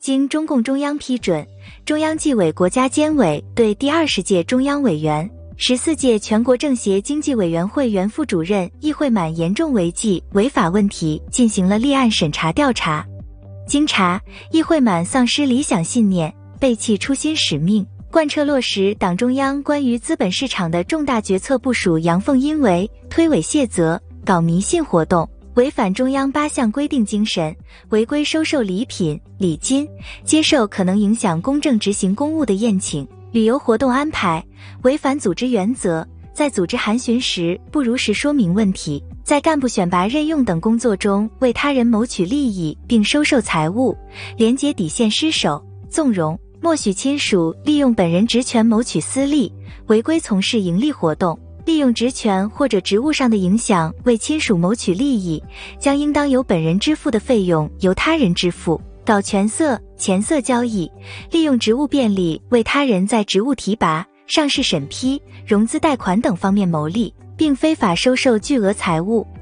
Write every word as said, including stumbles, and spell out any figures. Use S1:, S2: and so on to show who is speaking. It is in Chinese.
S1: 经中共中央批准，中央纪委国家监委对第二十届中央委员、十四届全国政协经济委员会原副主任易会满严重违纪违法问题进行了立案审查调查。经查，易会满丧失理想信念，背弃初心使命，贯彻落实党中央关于资本市场的重大决策部署阳奉阴违、推诿卸责，搞迷信活动，违反中央八项规定精神，违规收受礼品、礼金，接受可能影响公正执行公务的宴请、旅游活动安排，违反组织原则，在组织函询时不如实说明问题，在干部选拔任用等工作中为他人谋取利益并收受财物，廉洁底线失守、纵容、默许亲属利用本人职权谋取私利，违规从事盈利活动，利用职权或者职务上的影响为亲属谋取利益，将应当由本人支付的费用由他人支付，搞权色、钱色交易，利用职务便利为他人在职务提拔、上市审批、融资贷款等方面牟利，并非法收受巨额财物，